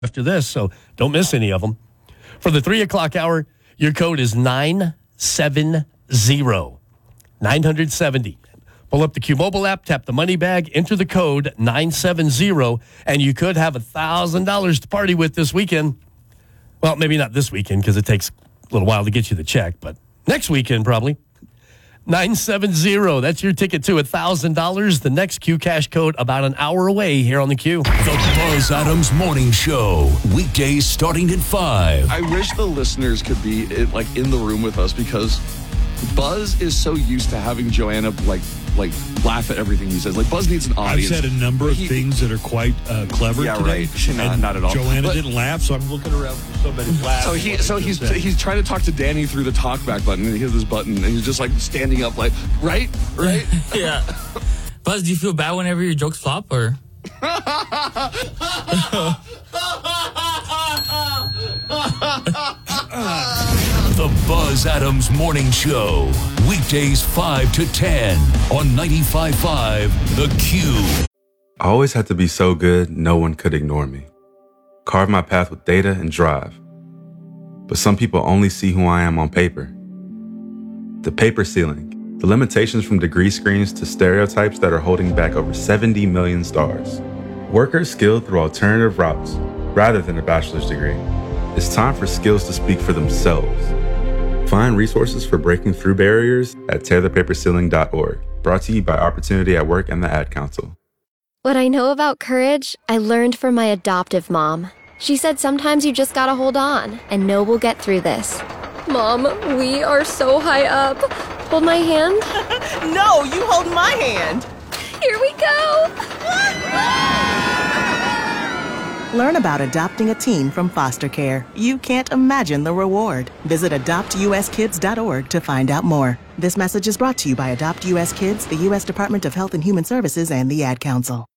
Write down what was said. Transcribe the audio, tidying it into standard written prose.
after this, so don't miss any of them. For the 3 o'clock hour, your code is 970. 970. Pull up the Q Mobile app, tap the money bag, enter the code 970, and you could have $1,000 to party with this weekend. Well, maybe not this weekend because it takes a little while to get you the check, but next weekend probably. 970. That's your ticket to $1,000. The next Q Cash code about an hour away here on the Q. The Buzz Adams Morning Show. Weekdays starting at 5. I wish the listeners could be in the room with us because Buzz is so used to having Joanna laugh at everything he says. Like Buzz needs an audience. I've said a number of things that are quite clever today. Right. Not at all. Joanna didn't laugh, so I'm looking around for somebody to laugh. So he's trying to talk to Danny through the talkback button, and he has this button, and he's just like standing up, like right. Yeah. Buzz, do you feel bad whenever your jokes flop, or? The Buzz Adams Morning Show. Weekdays 5 to 10 on 95.5 The Q. I always had to be so good, no one could ignore me. Carve my path with data and drive. But some people only see who I am on paper. The paper ceiling. The limitations from degree screens to stereotypes that are holding back over 70 million stars. Workers skilled through alternative routes rather than a bachelor's degree. It's time for skills to speak for themselves. Find resources for breaking through barriers at tearthepaperceiling.org. Brought to you by Opportunity at Work and the Ad Council. What I know about courage, I learned from my adoptive mom. She said sometimes you just gotta hold on and know we'll get through this. Mom, we are so high up. Hold my hand. No, you hold my hand. Here we go. Learn about adopting a teen from foster care. You can't imagine the reward. Visit adoptuskids.org to find out more. This message is brought to you by Adopt U.S. Kids, the U.S. Department of Health and Human Services, and the Ad Council.